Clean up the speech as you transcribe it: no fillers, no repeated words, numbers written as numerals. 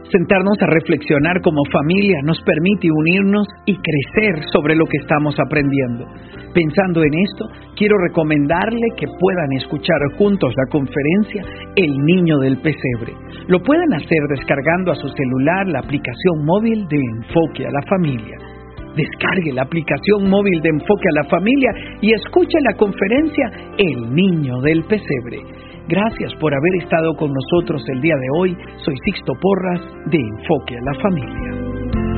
Sentarnos a reflexionar como familia nos permite unirnos y crecer sobre lo que estamos aprendiendo. Pensando en esto, quiero recomendarle que puedan escuchar juntos la conferencia El Niño del Pesebre. Lo pueden hacer descargando a su celular la aplicación móvil de Enfoque a la Familia. Descargue la aplicación móvil de Enfoque a la Familia y escuche la conferencia El Niño del Pesebre. Gracias por haber estado con nosotros el día de hoy. Soy Sixto Porras de Enfoque a la Familia.